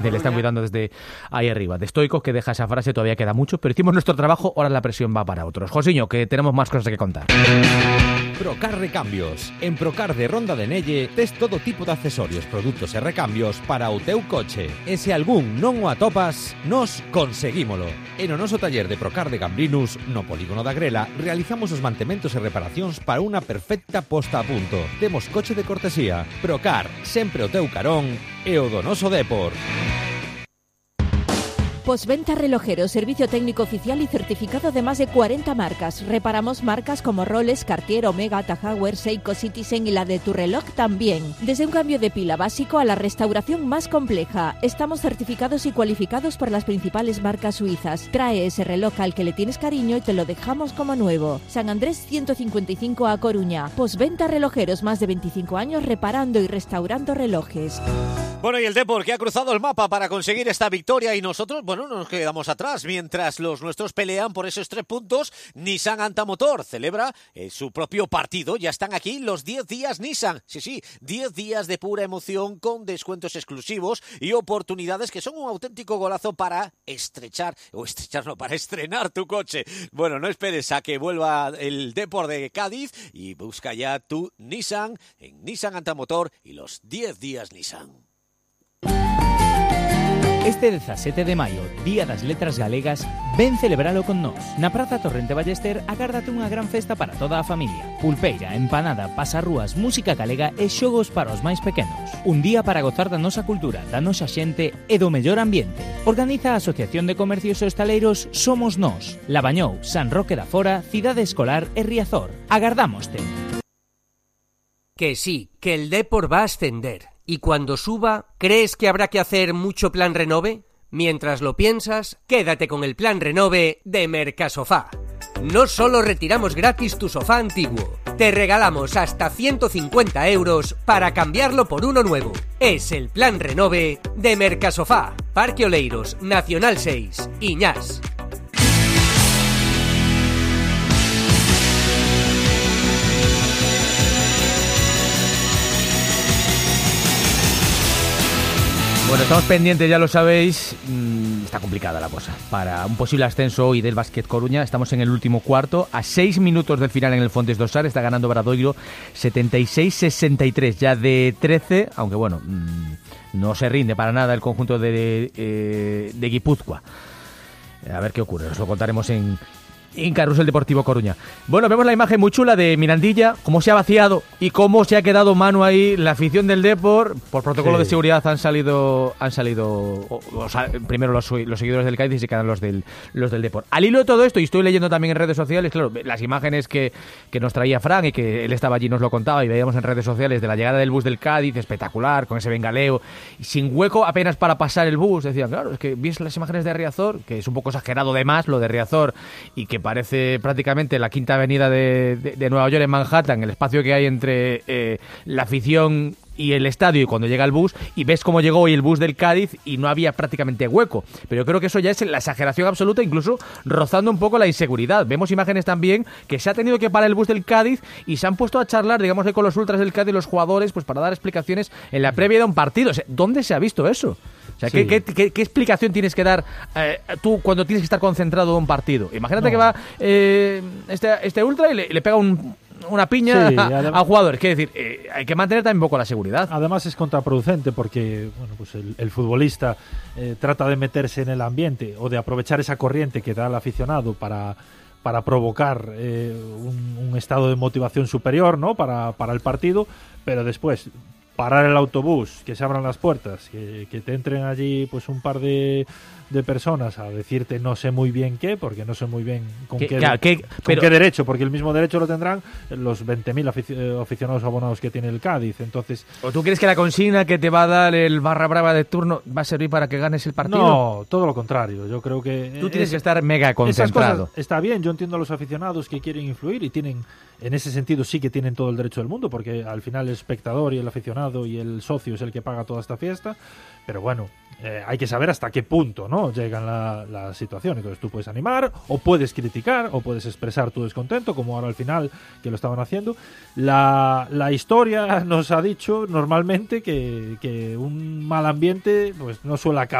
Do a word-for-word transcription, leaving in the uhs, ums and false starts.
Le están cuidando desde ahí arriba. De Stoico, que deja esa frase, todavía queda mucho, pero hicimos nuestro trabajo, ahora la presión va para otros. Josiño, que tenemos más cosas que contar. Procar Recambios. En Procar de Ronda de Nelle tes todo tipo de accesorios, produtos e recambios para o teu coche. E se algún non o atopas, nos conseguímolo. E no noso taller de Procar de Gambrinus, no Polígono da Grela, realizamos os mantementos e reparacións para unha perfecta posta a punto. Temos coche de cortesía. Procar, sempre o teu carón e o do noso Depor. Postventa Relojero, servicio técnico oficial y certificado de más de cuarenta marcas. Reparamos marcas como Rolex, Cartier, Omega, Tag Heuer, Seiko, Citizen y la de tu reloj también. Desde un cambio de pila básico a la restauración más compleja. Estamos certificados y cualificados por las principales marcas suizas. Trae ese reloj al que le tienes cariño y te lo dejamos como nuevo. San Andrés ciento cincuenta y cinco A Coruña. Postventa Relojeros, más de veinticinco años reparando y restaurando relojes. Bueno, y el Depor, que ha cruzado el mapa para conseguir esta victoria, y nosotros, bueno, no nos quedamos atrás. Mientras los nuestros pelean por esos tres puntos, Nissan Antamotor celebra eh, su propio partido. Ya están aquí los diez días Nissan. Sí, sí, diez días de pura emoción con descuentos exclusivos y oportunidades que son un auténtico golazo para estrechar, o estrechar no, para estrenar tu coche. Bueno, no esperes a que vuelva el Depor de Cádiz y busca ya tu Nissan en Nissan Antamotor y los diez días Nissan. Este dezasete de maio, Día das Letras Galegas, ven celebralo con nós. Na Praza Torrente Ballester agárdate unha gran festa para toda a familia. Pulpeira, empanada, pasarrúas, música galega e xogos para os máis pequenos. Un día para gozar da nosa cultura, da nosa xente e do mellor ambiente. Organiza a Asociación de Comercios e Hostaleiros Somos Nós, Labañou, San Roque da Fora, Cidade Escolar e Riazor. Agardámoste. Que sí, que el Depor va a ascender. Y cuando suba, ¿crees que habrá que hacer mucho plan renove? Mientras lo piensas, quédate con el plan renove de Mercasofá. No solo retiramos gratis tu sofá antiguo, te regalamos hasta ciento cincuenta euros para cambiarlo por uno nuevo. Es el plan renove de Mercasofá, Parque Oleiros, Nacional seis, Iñás. Bueno, estamos pendientes, ya lo sabéis, mm, está complicada la cosa. Para un posible ascenso hoy del Básquet Coruña, estamos en el último cuarto, a seis minutos del final en el Fontes do Sar, está ganando Obradoiro setenta y seis sesenta y tres, ya de trece, aunque bueno, mmm, no se rinde para nada el conjunto de, eh, de Guipúzcoa. A ver qué ocurre, os lo contaremos en... en Carrusel Deportivo Coruña. Bueno, vemos la imagen muy chula de Mirandilla, cómo se ha vaciado y cómo se ha quedado mano ahí la afición del Depor. Por protocolo sí. de seguridad han salido han salido o, o sea, primero los, los seguidores del Cádiz y se quedan los del los del Depor. Al hilo de todo esto, y estoy leyendo también en redes sociales, claro, las imágenes que, que nos traía Fran y que él estaba allí, nos lo contaba y veíamos en redes sociales de la llegada del bus del Cádiz, espectacular, con ese bengaleo, sin hueco apenas para pasar el bus. Decían, claro, es que ves las imágenes de Riazor, que es un poco exagerado de más lo de Riazor, y que parece prácticamente la quinta avenida de, de, de Nueva York en Manhattan, el espacio que hay entre eh, la afición y el estadio y cuando llega el bus, y ves cómo llegó hoy el bus del Cádiz y no había prácticamente hueco. Pero yo creo que eso ya es la exageración absoluta, incluso rozando un poco la inseguridad. Vemos imágenes también que se ha tenido que parar el bus del Cádiz y se han puesto a charlar, digamos que con los ultras del Cádiz, los jugadores, pues para dar explicaciones en la previa de un partido. O sea, ¿dónde se ha visto eso? O sea, sí. ¿qué, qué, qué explicación tienes que dar eh, tú cuando tienes que estar concentrado en un partido? Imagínate no. que va eh, este, este ultra y le, le pega un, una piña sí, a, además, a jugadores. Quiere decir, eh, hay que mantener también un poco la seguridad. Además es contraproducente porque bueno, pues el, el futbolista eh, trata de meterse en el ambiente o de aprovechar esa corriente que da el aficionado para... para provocar eh, un, un estado de motivación superior, ¿no? Para, para el partido, pero después parar el autobús, que se abran las puertas, que, que te entren allí pues un par de, de personas a decirte no sé muy bien qué, porque no sé muy bien con, qué, claro, que, con pero, qué derecho, porque el mismo derecho lo tendrán los veinte mil afic- aficionados abonados que tiene el Cádiz. Entonces, ¿o tú crees que la consigna que te va a dar el barra brava de turno va a servir para que ganes el partido? No, todo lo contrario. Yo creo que tú tienes es, que estar mega concentrado. Está bien, yo entiendo a los aficionados que quieren influir y tienen en ese sentido sí que tienen todo el derecho del mundo, porque al final el espectador y el aficionado y el socio es el que paga toda esta fiesta. Pero bueno, eh, hay que saber hasta qué punto, ¿no?, llegan la, la situación. Entonces tú puedes animar, o puedes criticar, o puedes expresar tu descontento, como ahora al final, que lo estaban haciendo. La, la historia nos ha dicho normalmente que, que un mal ambiente pues no suele acabar